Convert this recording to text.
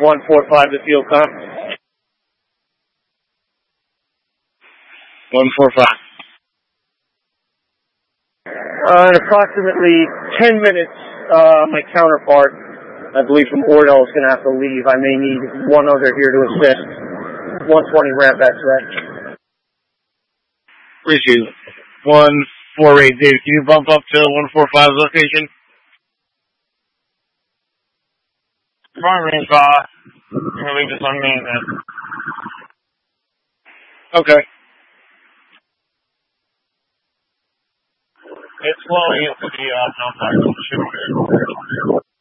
145 to field comp. 145. In approximately 10 minutes, my counterpart, I believe from Ordell, is going to have to leave. I may need one other here to assist. 120 ramp, that's right. Appreciate it. 148, Dave, can you bump up to 145 location? Front range, I'm going to leave this on me, man. Okay. It's slowing into the jump back.